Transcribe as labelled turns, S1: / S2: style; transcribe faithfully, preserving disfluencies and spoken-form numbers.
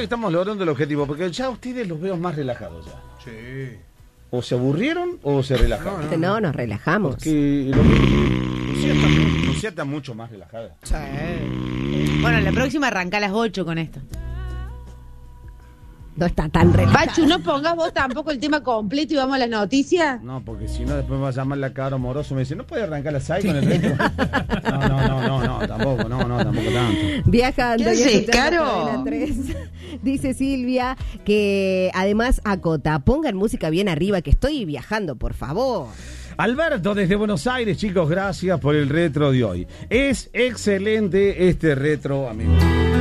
S1: que estamos logrando el objetivo, porque ya ustedes los veo más relajados ya.
S2: Sí.
S1: O se aburrieron o se relajaron.
S3: No, no, no nos relajamos.
S1: Porque lo que, Lucía, está, Lucía está mucho más relajada.
S4: Sí. Bueno, la próxima arranca a las ocho con esto.
S3: No está tan relajado.
S5: Pachu, no pongas vos tampoco el tema completo y vamos a las noticias.
S1: No, porque si no después me va a llamar la cara moroso y me dice, ¿no puede arrancar la S A I con el resto? No, no, no, no, no, tampoco, no, no, tampoco tanto.
S3: Viajando.
S5: ¿Qué
S3: y
S5: haces,
S3: escuchando
S5: Caro?
S3: Cadena tres. Dice Silvia que además acota, pongan música bien arriba que estoy viajando, por favor.
S1: Alberto desde Buenos Aires, chicos, gracias por el retro de hoy. Es excelente este retro, amigos.